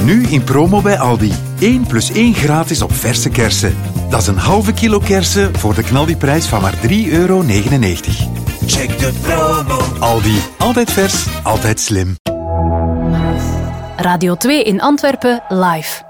Nu in promo bij Aldi. 1 + 1 gratis op verse kersen. Dat is een halve kilo kersen voor de knaldiprijs van maar €3,99. Check de promo. Aldi. Altijd vers, altijd slim. Radio 2 in Antwerpen live.